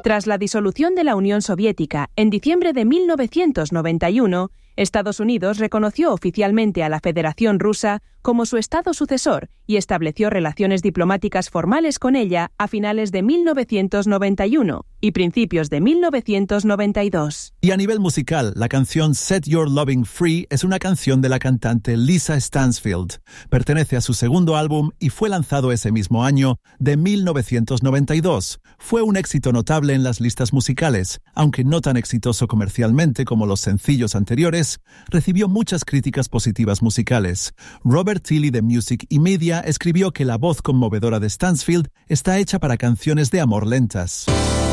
Tras la disolución de la Unión Soviética en diciembre de 1991, Estados Unidos reconoció oficialmente a la Federación Rusa como su Estado sucesor y estableció relaciones diplomáticas formales con ella a finales de 1991 y principios de 1992. Y a nivel musical, la canción Set Your Loving Free es una canción de la cantante Lisa Stansfield. Pertenece a su segundo álbum y fue lanzado ese mismo año de 1992. Fue un éxito notable en las listas musicales, aunque no tan exitoso comercialmente como los sencillos anteriores, recibió muchas críticas positivas musicales. Robert Tilley de Music y Media escribió que la voz conmovedora de Stansfield está hecha para canciones de amor lentas.